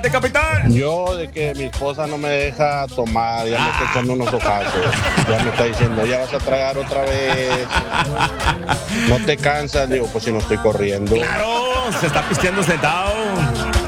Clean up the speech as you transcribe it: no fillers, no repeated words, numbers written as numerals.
Adelante, capitán. Yo de que mi esposa no me deja tomar, ya me está echando unos ojazos. Ya me está diciendo, ya vas a tragar otra vez. No te cansas, digo, pues si no estoy corriendo. Claro, se está pisteando sentado.